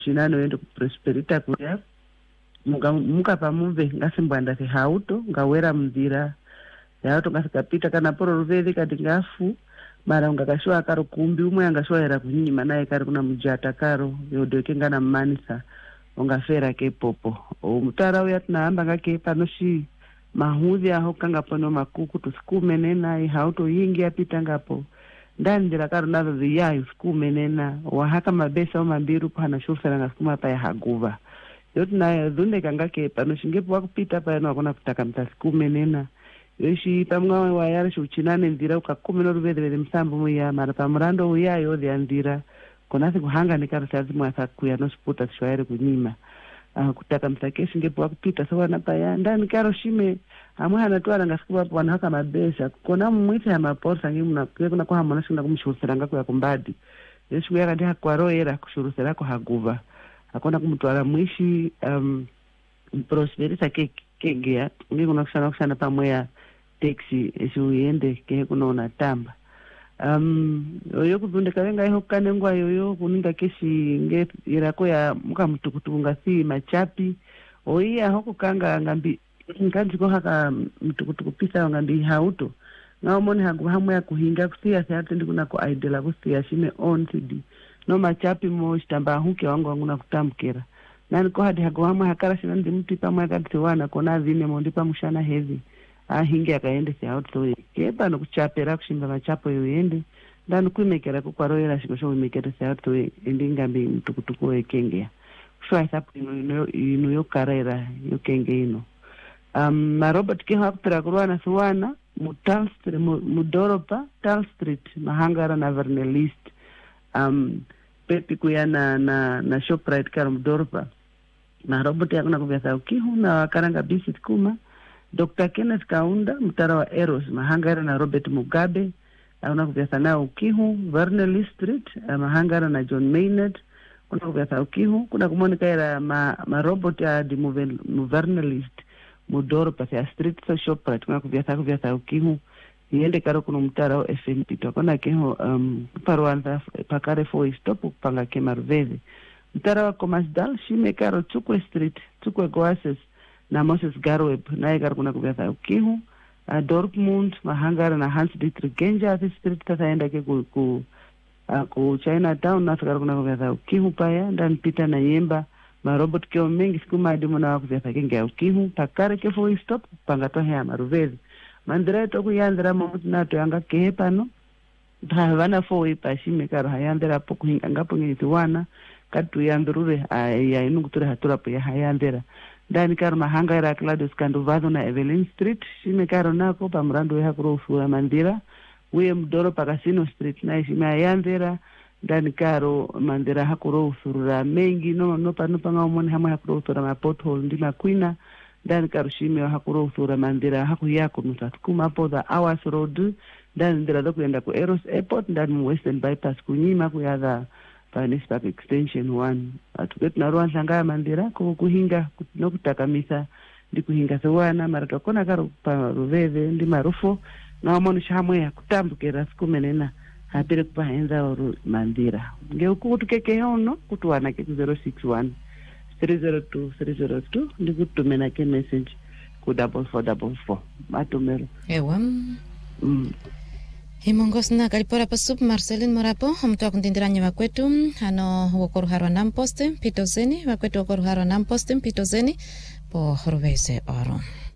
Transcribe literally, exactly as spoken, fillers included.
chinano yende kuprosperita kuya muka muka pamumve ngasimbwanda se hauto ngawera mndira yauto ngasikapita kana poro ruveve kati ngafu mara ngakashwa karo kumbi umwe angashwaira kunyima naye kari kuna mujata karo yodoke ngana mmanisa ungafera ke popo umutara uya tunahamba ngake panoshi mahuzi aho kanga pano makuku tusikumenena hauto yingi apita ngapo ndani ndira karo nazo ziyayo sikumenena wahaka mabesa umambiru pana shufera ngasikuma pa haguva yotu na dhunde kangake panoshingepo wakupita pa yana wakona kutaka mtasikumenena yoshi pamwe wayari shuchinane ndira ukakumeno ruvede vede msambu muya mara pamurando uya yodhi andira konasi kuhanga nikaro sazi mwasa kuya nosputa shwaere kunyima uh, kutaka msakesi ngepo wakupita sawa na paya ndani karo shime amwe hanatuara ngasikuma po wanahaka mabesa kona mwite ya maporsa ngimu na kwe kuna kwa hamona shunda kumshurusera ngako ya kumbadi yoshi kuya kandiha kwa roera kushurusera kwa haguva akona kumtuara mwishi um, prosperita ke kegea ngi kuna kushana kushana pamwe ya taxi esho yende ke kunaona tamba um oyo kuzunde kalenga iho kanengwa yoyo kuninga keshi nge irako ya muka mtukutuku ngasi machapi oiya hoko kanga ngambi nganzi ko haka mtukutuku pisa ngambi hauto ngao mone hagu hamwe ya kuhinga kusia sayate ndikuna ko idela kusia shime on cd no machapi mo shitamba huke wangu wangu na kutamkera nani ko hadi hagu hamwe hakara shina ndi mtu pamwe akati wana kona vine mo ndipa mushana heavy ah hingi akaende se auto keba no kuchapera kushimba machapo yoyende ndani kuimekera ko kwaroera shikosho imekera se auto endi ngambi mtukutuku ekengea shwa sapu ino ino yo karera yo kenge ino um ma robot ke hakutira kurwana suwana mu Tal Street mu Doropa Tal Street mahangara na Vernelist um pepi kuyana na na Shoprite karo mu Doropa na robot yakuna kuvyasa ukihu na karanga bisit kuma Doctor Kenneth Kaunda mtara wa Eros mahangara na Robert Mugabe una kuvyasa nao ukihu Vernelist Street mahangara na John Maynard kuna kuvyasa ukihu kuna kumonika era ma, ma robot ya di mu Vernelist mudoro pasi ya street so Shoprite kuna kuvyasa kuvyasa ukihu yende karo kuna mtara wa F N P tukona keho um, paruanza pakare four stop kupanga kemaruveze mtara wa Comasdal shime karo Tukwe Street Tukwe Goases na Moses Garweb naye karo kuna kuvyasa ukihu uh, Dortmund mahangara na Hans Dietrich Genja Street tataenda ke ku, ku, uh, ku Chinatown nasa karo kuna kuvyasa ukihu paya ndani pita na yemba ma robot kyo mengi siku madimu na wakuvyasa kenge ya ukihu pakare ke four stop panga tohe ya maruvezi mandira toku yandira mamutu nato yanga kehe pano havana four ipa shime karo hayandira po kuhinga ngapo ngiti wana katu yandurure ya inu kuture hatura po ya hayandira ndani karo mahanga ira Gladys Kanduvazo na Evelyn Street shime karo nako pa mrando ya kuro usura mandira uye mdoro pa Casino Street na shime hayandira ndani karo mandira hakuro usurura mengi no no pa no pa ngaumone hamwe hakuro usura ma pothole ndi makwina ndani karo shime hakuro usura mandira haku yako mutatukuma po the Hours Road ndani ndira do kuenda ku Eros Airport ndani mu Western Bypass kunyima kuyadha pa Nispark Extension one atuketu na ruwa nshangaya mandira ko kuhinga no kutakamisa ndi kuhinga sewana mara tokona karo pa ruveve ndi marufo na omoni shamwe ya kutambukira sikumenena hapire kupahenza oru mandira nge ukutukeke yono kutuwana ke zero six one three zero two three zero two ndi kutumena ke message ku double four double four matumero ewa mm. Himongos na kalipora pasup Marcelin Morapo mtu akundindiranya wakwetu ano wokoru harwa namposte pitozeni wakwetu wokoru harwa namposte pitozeni po horvese oro